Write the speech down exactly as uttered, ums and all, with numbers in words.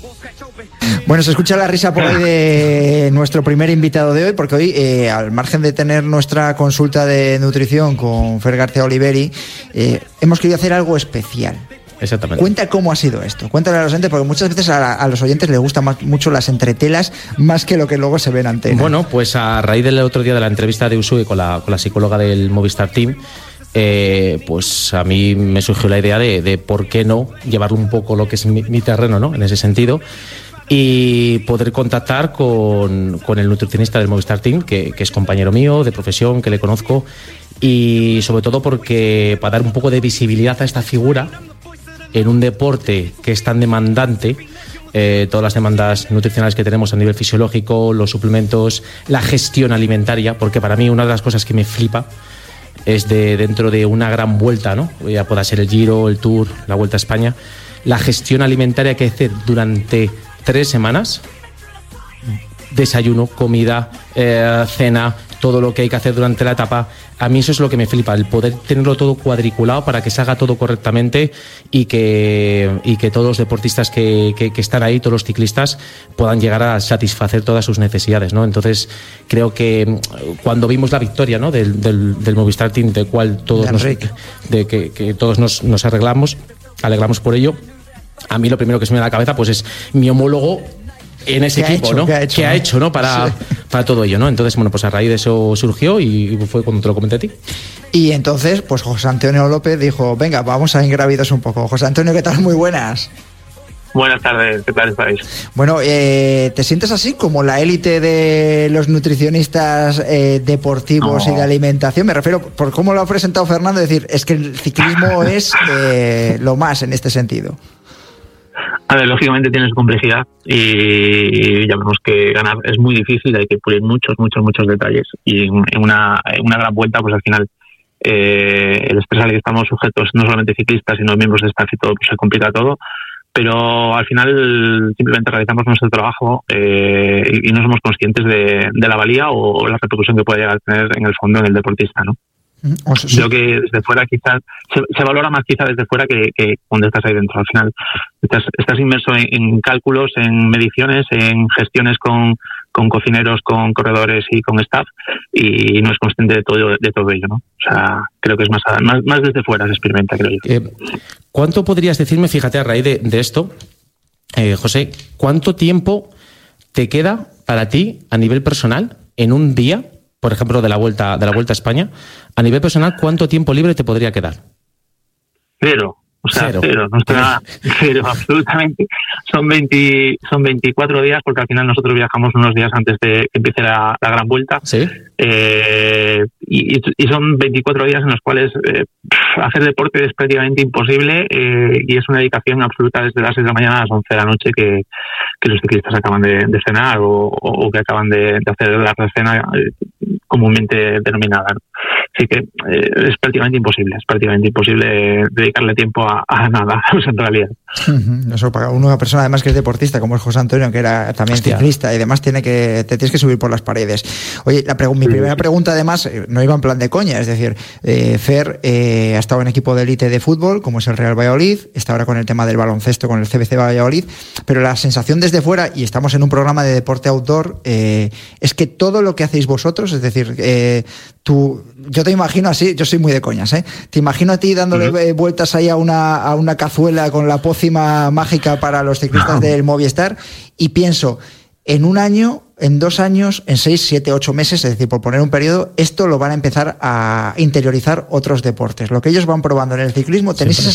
Bueno, se escucha la risa por ahí de nuestro primer invitado de hoy, porque hoy, eh, al margen de tener nuestra consulta de nutrición con Fer García Oliveri, eh, hemos querido hacer algo especial. Exactamente. Cuenta cómo ha sido esto. Cuéntale a los oyentes, porque muchas veces a, a los oyentes les gustan más, mucho las entretelas más que lo que luego se ve en antena. Bueno, pues a raíz del otro día de la entrevista de Usui con la, con la psicóloga del Movistar Team, eh, pues a mí me surgió la idea de, de por qué no llevarlo un poco lo que es mi, mi terreno, ¿no? En ese sentido, y poder contactar con, con el nutricionista del Movistar Team, que, que es compañero mío de profesión, que le conozco, y sobre todo porque para dar un poco de visibilidad a esta figura en un deporte que es tan demandante, eh, todas las demandas nutricionales que tenemos a nivel fisiológico, los suplementos, la gestión alimentaria, porque para mí una de las cosas que me flipa es de dentro de una gran vuelta, ¿no? Ya pueda ser el Giro, el Tour, la Vuelta a España, la gestión alimentaria que hay que hacer durante tres semanas, desayuno, comida, eh, cena, todo lo que hay que hacer durante la etapa. A mí eso es lo que me flipa, el poder tenerlo todo cuadriculado para que se haga todo correctamente y que, y que todos los deportistas que, que, que están ahí, todos los ciclistas, puedan llegar a satisfacer todas sus necesidades, ¿no? Entonces creo que cuando vimos la victoria, ¿no? del, del, del Movistar Team, de cual todos nos, de que, que todos nos, nos arreglamos, alegramos por ello, a mí lo primero que se me da a la cabeza pues es mi homólogo en ese equipo, hecho, ¿no? ¿Qué ha hecho, ¿Qué ¿no? ha hecho, ¿no? Para, sí. para todo ello, ¿no? Entonces, bueno, pues a raíz de eso surgió y fue cuando te lo comenté a ti. Y entonces, pues José Antonio López dijo, venga, vamos a ingrávidos un poco. José Antonio, ¿qué tal? Muy buenas. Buenas tardes, ¿qué tal estáis? Bueno, eh, ¿te sientes así como la élite de los nutricionistas eh, deportivos no. y de alimentación? Me refiero por cómo lo ha presentado Fernando, es decir, es que el ciclismo es eh, lo más en este sentido. A ver, lógicamente tiene su complejidad y ya vemos que ganar es muy difícil, hay que pulir muchos, muchos, muchos detalles y en una, en una gran vuelta, pues al final eh, el estrés al que estamos sujetos, no solamente ciclistas, sino miembros de staff y todo, pues se complica todo, pero al final simplemente realizamos nuestro trabajo eh, y, y no somos conscientes de, de la valía o la repercusión que puede llegar a tener en el fondo en el deportista, ¿no? O sea, sí. Creo que desde fuera quizás se, se valora más quizás desde fuera que, que cuando estás ahí dentro. Al final estás, estás inmerso en, en cálculos, en mediciones, en gestiones con, con cocineros, con corredores y con staff y no es consciente de todo, de todo ello, ¿no? O sea, creo que es más, más, más desde fuera se experimenta, creo yo. Eh, ¿Cuánto podrías decirme, fíjate, a raíz de, de esto, eh, José, cuánto tiempo te queda para ti a nivel personal en un día, por ejemplo, de la vuelta de la Vuelta a España, a nivel personal, ¿cuánto tiempo libre te podría quedar? Cero. O sea, cero, cero, no está cero, absolutamente. Son veinte, son veinticuatro días, porque al final nosotros viajamos unos días antes de que empiece la, la gran vuelta. Sí. Eh, y, y son veinticuatro días en los cuales eh, hacer deporte es prácticamente imposible eh, y es una dedicación absoluta desde las seis de la mañana a las once de la noche que, que los ciclistas acaban de, de cenar o, o que acaban de, de hacer la recena eh, comúnmente denominada, ¿no? Así que eh, es prácticamente imposible, es prácticamente imposible dedicarle tiempo a, a nada, pues en realidad. Uh-huh. Eso para una persona además que es deportista, como es José Antonio, que era también Hostia. ciclista y demás, tiene que, te tienes que subir por las paredes. Oye, la pregu- mi primera pregunta además no iba en plan de coña, es decir, eh, Fer eh, ha estado en equipo de élite de fútbol, como es el Real Valladolid, está ahora con el tema del baloncesto, con el C B C Valladolid, pero la sensación desde fuera, y estamos en un programa de deporte outdoor, eh, es que todo lo que hacéis vosotros, es decir, eh, tú, yo te imagino así, yo soy muy de coñas, ¿eh? Te imagino a ti dándole uh-huh. vueltas ahí a una, a una cazuela con la pócima mágica para los ciclistas del Movistar y pienso, en un año, en dos años, en seis, siete, ocho meses, es decir, por poner un periodo, esto lo van a empezar a interiorizar otros deportes. Lo que ellos van probando en el ciclismo, tenéis esa